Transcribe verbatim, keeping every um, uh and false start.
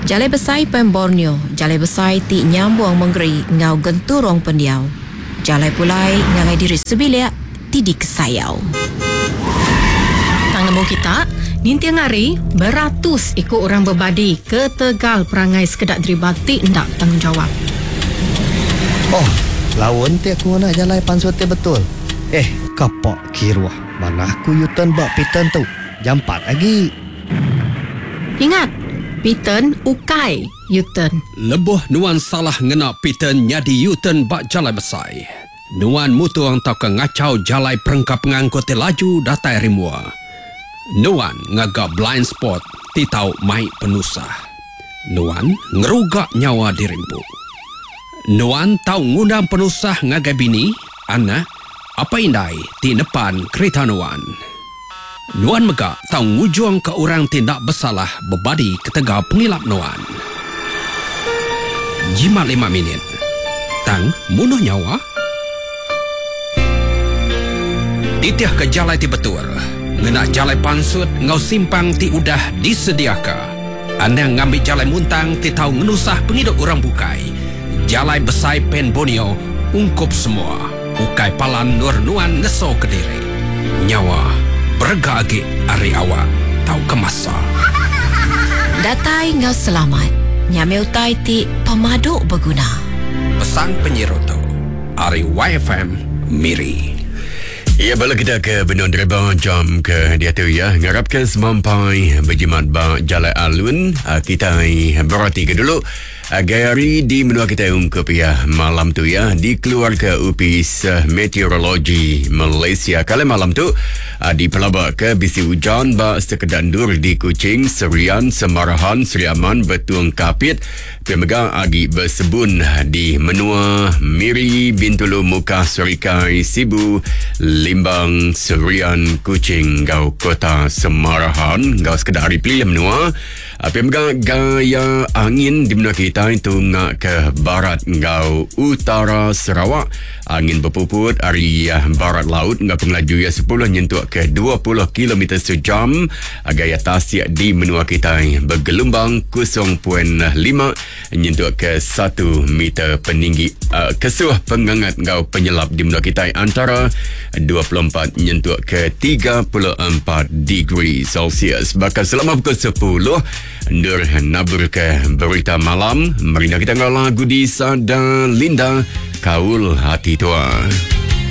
Jalai besai pen Borneo, jalai besai ti nyambung menggeri ngau genturong pendiau. Jalai pulai ngalai diri sebiliak ti di kesayau. Tang nemu kita, ninti ngari beratus ikut orang berbadi ke Tegal perangai sekedak deribati ndak tanggungjawab. Oh, lawan ti aku nak jalai pansut ti betul. Eh, kapak kiruah. Mana aku yutan bak pitan tu. Jampat lagi. Ingat, Piten ukai Yuten. Lebuh nuan salah ngena Piten nyadi Yuten bak jalai besai. Nuan mutuang tau ke ngacau jalai perengkap ngangkut laju datai rimua. Nuan ngagak blind spot ti tau mai penusah. Nuan ngerugak nyawa dirimpu. Nuan tau ngundang penusah ngagai bini, ana apa indai ti depan kereta Nuan. Nuan megak tau ngujuang ke orang tindak bersalah berbadi ketega pengilap Nuan. Jimat lima minit. Tang munuh nyawa. Titiah ke jalai ti betul. Ngena jalai pansut ngau simpang ti udah disediaka. Anda ngambil jalai muntang ti tau ngenusah penghidup orang bukai. Jalai besai pen Borneo ungkup semua. Ukai palan nur Nuan ngeso ke diri. Nyawa berga agi ari awak tau kemasa. Datai ngau selamat. Nyameu tai ti pemaduk berguna. Pesan penyeroto ari Y F M Miri. Ya, bala kita ke Benua Derba jam ke dia tu ya. Ngarapkan semampai berjimat bak jalai alun. Kita berhati ke dulu. Gayari di menua kita ungkup ya malam tu ya. Dikeluarkan Upis Meteorologi Malaysia. Kali malam tu di pelabak ke bisi hujan bak sekedandur di Kuching, Serian, Semarahan, Seri Aman, Betuang Kapit. Pemegang agi bersebun di menua Miri, Bintulu, Mukah, Serikai, Sibu, Limbang, Serian, Kuching, Gau Kota Semarahan, Gau sekedar hari pilih menua. Pemegang gaya angin di menua kita itu ngak ke barat Gau Utara Sarawak. Angin berpuput hari barat laut ngak pengelaju ya sepuluh nyentuh ke dua puluh kilometer sejam. Gaya tasik di menua kita bergelombang kosong perpuluhan lima nyentuh ke satu meter peninggi. Uh, kesuh pengangat Gau penyelap di menua kita antara dua puluh empat nyentuh ke tiga puluh empat degree Celsius. Bahkan selama pukul sepuluh Nur nabur ke berita malam. Mari kita ngau lagu di Sada Linda Kaul Hati Tua.